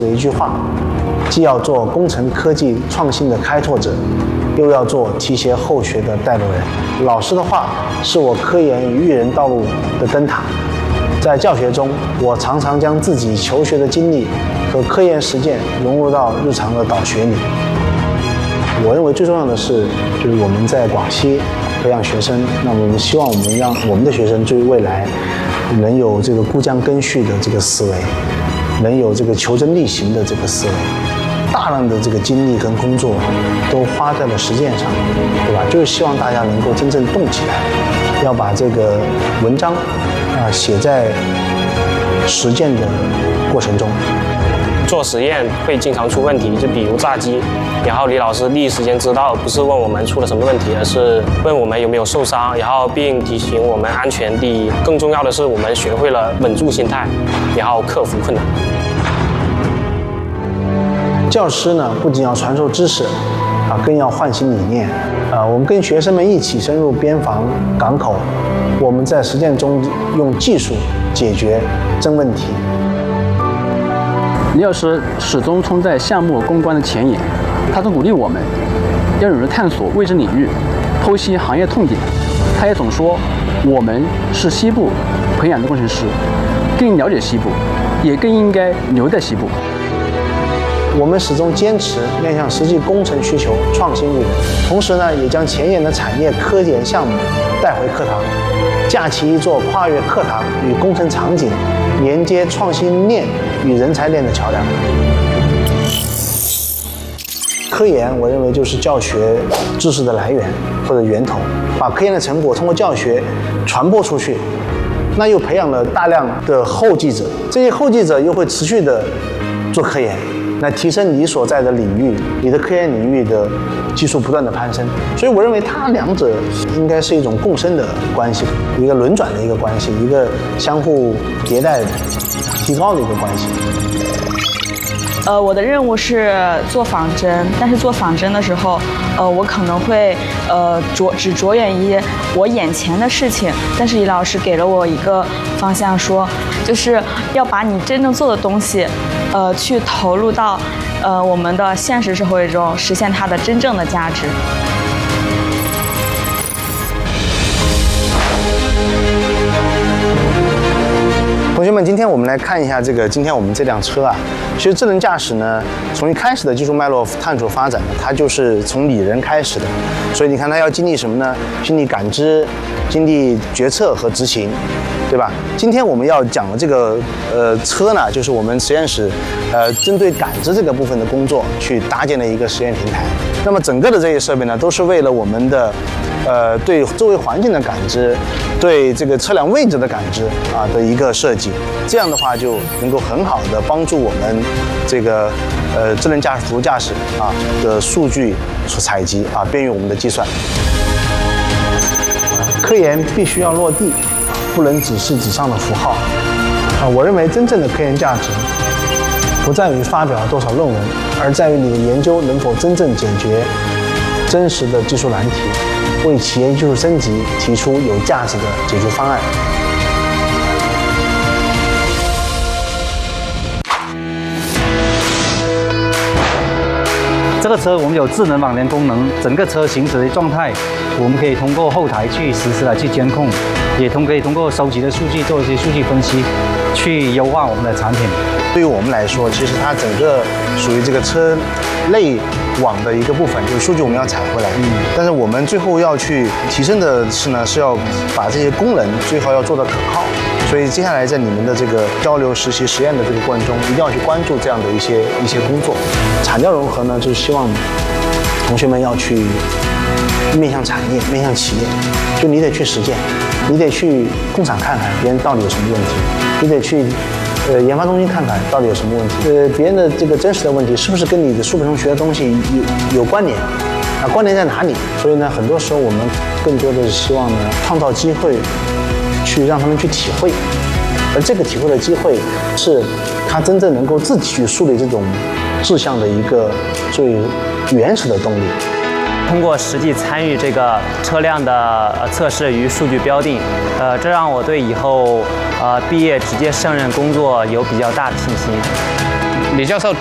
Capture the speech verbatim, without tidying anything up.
一句话，既要做工程科技创新的开拓者，又要做提携后学的带路人。老师的话是我科研与育人道路的灯塔。在教学中，我常常将自己求学的经历和科研实践融入到日常的导学里。我认为最重要的是，就是我们在广西培养学生，那么我们希望我们让我们的学生对未来能有这个孤江根续的这个思维，能有这个求真力行的这个思维，大量的这个精力跟工作都花在了实践上，对吧？就是希望大家能够真正动起来，要把这个文章啊写在实践的过程中。 做实验会经常出问题，就比如炸机，然后李老师第一时间知道，不是问我们出了什么问题，而是问我们有没有受伤，然后并提醒我们安全第一。更重要的是，我们学会了稳住心态，然后克服困难。 教师呢，不仅要传授知识，啊，更要唤醒理念。啊，我们跟学生们一起深入边防港口，我们在实践中用技术解决真问题。 李老师始终冲在项目攻关的前沿，他总鼓励我们要勇于探索未知领域，剖析行业痛点。他也总说，我们是西部培养的工程师，更了解西部，也更应该留在西部。 我们始终坚持面向实际工程需求创新育人，同时呢，也将前沿的产业科研项目带回课堂，架起一座跨越课堂与工程场景，连接创新链与人才链的桥梁。科研，我认为就是教学知识的来源或者源头，把科研的成果通过教学传播出去，那又培养了大量的后继者，这些后继者又会持续的做科研，来提升你所在的领域，你的科研领域的技术不断的攀升。所以我认为它两者应该是一种共生的关系，一个轮转的一个关系，一个相互迭代提高的一个关系。 呃，我的任务是做仿真，但是做仿真的时候，呃，我可能会呃着只着眼于我眼前的事情，但是李老师给了我一个方向说，就是要把你真正做的东西，呃，去投入到呃我们的现实社会中，实现它的真正的价值。 同学们，今天我们来看一下这个，今天我们这辆车啊，其实智能驾驶呢，从一开始的技术脉络探索发展呢，它就是从拟人开始的，所以你看它要经历什么呢？经历感知，经历决策和执行，对吧？今天我们要讲的这个呃车呢，就是我们实验室呃针对感知这个部分的工作去搭建了一个实验平台。那么整个的这些设备呢，都是为了我们的呃对周围环境的感知，对这个车辆位置的感知啊的一个设计。这样的话就能够很好的帮助我们这个呃智能驾驶辅助驾驶啊的数据所采集啊，便于我们的计算。科研必须要落地，不能只是纸上的符号啊！我认为真正的科研价值不在于发表多少论文，而在于你的研究能否真正解决真实的技术难题，为企业技术升级提出有价值的解决方案。 这个车我们有智能网联功能，整个车行驶的状态，我们可以通过后台去实时的去监控，也通可以通过收集的数据做一些数据分析，去优化我们的产品。 对于我们来说，其实它整个属于这个车内网的一个部分，就是数据我们要采回来。嗯。但是我们最后要去提升的是呢，是要把这些功能最好要做得可靠。所以接下来在你们的这个交流、实习、实验的这个过程中，一定要去关注这样的一些一些工作。产教融合呢，就是希望同学们要去面向产业、面向企业，就你得去实践，你得去工厂看看别人到底有什么问题，你得去呃研发中心看看到底有什么问题，呃别人的这个真实的问题是不是跟你的书本上学的东西有有关联，啊关联在哪里？所以呢，很多时候我们更多的是希望呢创造机会，去让他们去体会，而这个体会的机会是他真正能够自己去树立这种志向的一个最原始的动力。 通过实际参与这个车辆的测试与数据标定，呃，这让我对以后呃毕业直接胜任工作有比较大的信心。 李教授